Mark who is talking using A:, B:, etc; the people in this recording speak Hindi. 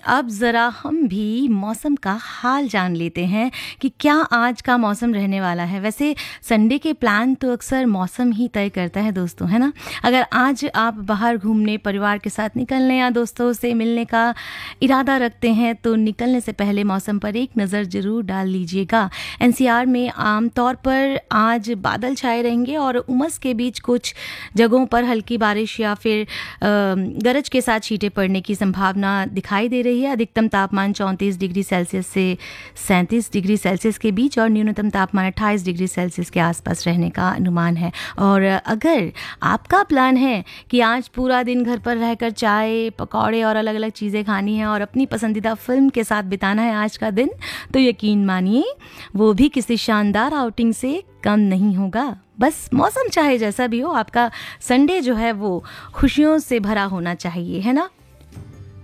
A: अब ज़रा हम भी मौसम का हाल जान लेते हैं कि क्या आज का मौसम रहने वाला है। वैसे संडे के प्लान तो अक्सर मौसम ही तय करता है दोस्तों, है ना। अगर आज आप बाहर घूमने, परिवार के साथ निकलने या दोस्तों से मिलने का इरादा रखते हैं तो निकलने से पहले मौसम पर एक नज़र ज़रूर डाल लीजिएगा। एनसीआर में आमतौर पर आज बादल छाए रहेंगे और उमस के बीच कुछ जगहों पर हल्की बारिश या फिर गरज के साथ छींटे पड़ने की संभावना दिखाई दे रही है। अधिकतम तापमान 34 डिग्री सेल्सियस से 37 डिग्री सेल्सियस के बीच और न्यूनतम तापमान 28 डिग्री सेल्सियस के आसपास रहने का अनुमान है। और अगर आपका प्लान है कि आज पूरा दिन घर पर रहकर चाय, पकौड़े और अलग अलग चीज़ें खानी है और अपनी पसंदीदा फिल्म के साथ बिताना है आज का दिन, तो यकीन मानिए वो भी किसी शानदार आउटिंग से कम नहीं होगा। बस मौसम चाहे जैसा भी हो, आपका संडे जो है वो खुशियों से भरा होना चाहिए, है ना।